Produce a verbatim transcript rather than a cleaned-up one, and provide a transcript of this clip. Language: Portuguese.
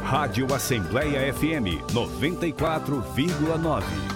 Rádio Assembleia F M noventa e quatro vírgula nove.